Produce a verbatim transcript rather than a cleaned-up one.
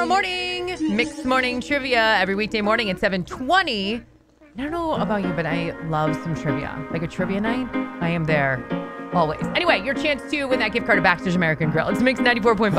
tomorrow morning. Mixed Morning Trivia every weekday morning at seven twenty. I don't know about you, but I love some trivia. Like a trivia night, I am there always. Anyway, your chance to win that gift card to Baxter's American Grill. It's Mix ninety-four point five.